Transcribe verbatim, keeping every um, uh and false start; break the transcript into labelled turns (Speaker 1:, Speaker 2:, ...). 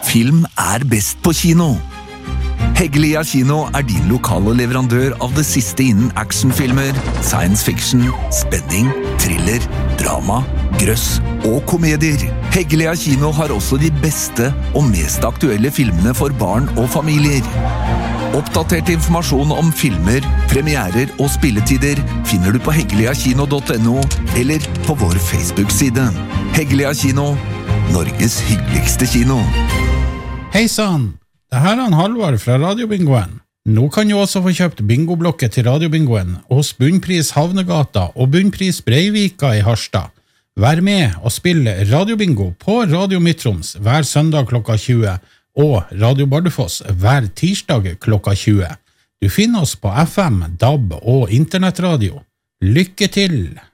Speaker 1: Film er best på kino. Heggelia Kino er din lokale leverandør av det siste innen actionfilmer, science fiction, spenning, thriller, drama, grøss og komedier. Heggelia Kino har også de beste og mest aktuelle filmene for barn og familier. Oppdatert informasjon om filmer, premierer og spilletider finner du på heggelia-kino punktum no eller på vår Facebook-side. Heggelia Kino, Norges hyggeligste kino.
Speaker 2: Hei sann! Det her er han Halvard fra Radiobingoen. Nå kan du også få kjøpt bingoblokket til Radiobingoen hos Bunnpris Havnegata og Bunnpris Breivika i Harstad. Vær med og spill Radiobingo på Radio Midtroms hver søndag klokka tjue og Radio Bardufoss hver tirsdag klokka tjue. Du finner oss på F M, D A B og internettradio. Lykke til!